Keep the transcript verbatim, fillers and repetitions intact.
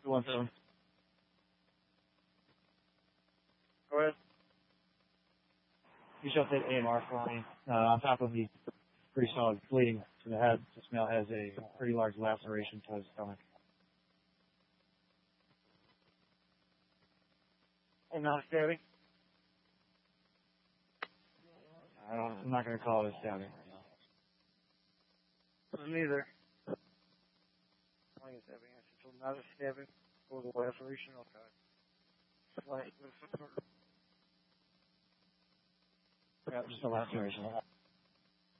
two one seven. Go ahead. You shot that A M R for me. Uh, on top of the pretty solid bleeding to the head, this male has a pretty large laceration to his stomach. And not stabbing? I don't, I'm not going to call it a stabbing. Neither. Like a stabbing. I said, so not a stabbing or the laceration. Okay. Slight. Yeah, just a laceration.